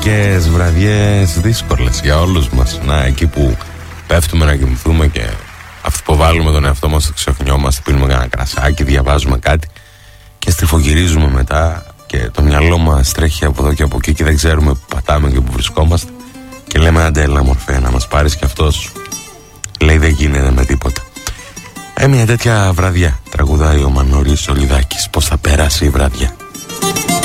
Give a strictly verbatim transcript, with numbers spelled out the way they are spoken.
Μερικές βραδιές δύσκολες για όλους μας. Να, εκεί που πέφτουμε να κοιμηθούμε και αυτοποβάλλουμε τον εαυτό μας, ξεχνιόμαστε, πίνουμε κανένα κρασάκι, διαβάζουμε κάτι και στριφογυρίζουμε μετά και το μυαλό μας τρέχει από εδώ και από εκεί και δεν ξέρουμε που πατάμε και που βρισκόμαστε και λέμε αντέλα μορφέ, να μας πάρεις κι αυτός. Λέει δεν γίνεται με τίποτα. Ε, μια τέτοια βραδιά τραγουδάει ο Μανώρης Σολιδάκης. Πώς θα πέρασει η βραδιά.